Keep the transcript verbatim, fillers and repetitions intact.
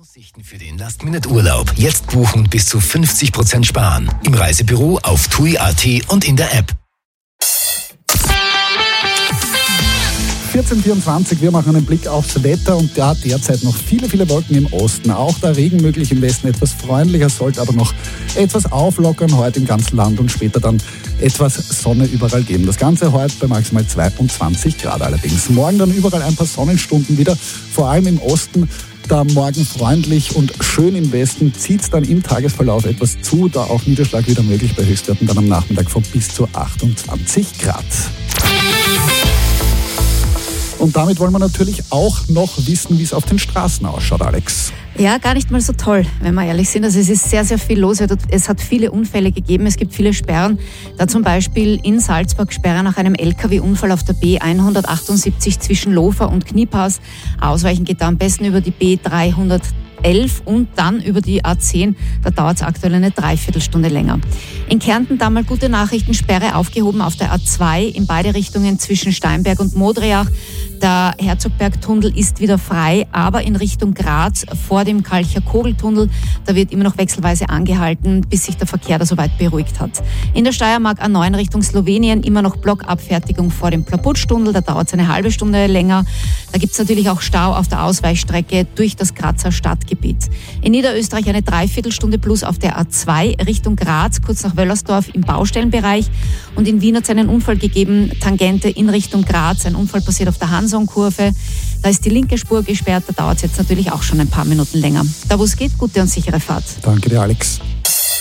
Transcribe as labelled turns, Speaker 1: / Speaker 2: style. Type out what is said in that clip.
Speaker 1: Aussichten für den Last-Minute-Urlaub. Jetzt buchen und bis zu fünfzig Prozent sparen. Im Reisebüro, auf T U I Punkt A T und in der App.
Speaker 2: vierzehn Uhr vierundzwanzig, wir machen einen Blick aufs Wetter und da derzeit noch viele, viele Wolken im Osten. Auch der Regen möglich im Westen etwas freundlicher, sollte aber noch etwas auflockern heute im ganzen Land und später dann etwas Sonne überall geben. Das Ganze heute bei maximal zweiundzwanzig Grad allerdings. Morgen dann überall ein paar Sonnenstunden wieder, vor allem im Osten. Da morgen freundlich und schön im Westen, zieht es dann im Tagesverlauf etwas zu, da auch Niederschlag wieder möglich bei Höchstwerten dann am Nachmittag von bis zu achtundzwanzig Grad. Und damit wollen wir natürlich auch noch wissen, wie es auf den Straßen ausschaut, Alex.
Speaker 3: Ja, gar nicht mal so toll, wenn wir ehrlich sind. Also es ist sehr, sehr viel los. Es hat viele Unfälle gegeben, es gibt viele Sperren. Da zum Beispiel in Salzburg Sperre nach einem L K W-Unfall auf der B hundertachtundsiebzig zwischen Lofer und Kniepass. Ausweichen geht da am besten über die B dreihundertelf und dann über die A zehn. Da dauert es aktuell eine Dreiviertelstunde länger. In Kärnten da mal gute Nachrichten, Sperre aufgehoben auf der A zwei in beide Richtungen zwischen Steinberg und Modriach. Der Herzogbergtunnel ist wieder frei, aber in Richtung Graz vor dem Kalcher Kogeltunnel, da wird immer noch wechselweise angehalten, bis sich der Verkehr da soweit beruhigt hat. In der Steiermark A neun Richtung Slowenien immer noch Blockabfertigung vor dem Plaputschtunnel, da dauert es eine halbe Stunde länger. Da gibt es natürlich auch Stau auf der Ausweichstrecke durch das Grazer Stadtgebiet. In Niederösterreich eine Dreiviertelstunde plus auf der A zwei Richtung Graz, kurz nach Wöllersdorf im Baustellenbereich. Und in Wien hat es einen Unfall gegeben, Tangente in Richtung Graz. Ein Unfall passiert auf der Hansonkurve. Da ist die linke Spur gesperrt, da dauert es jetzt natürlich auch schon ein paar Minuten länger. Da wo es geht, gute und sichere Fahrt.
Speaker 2: Danke dir, Alex.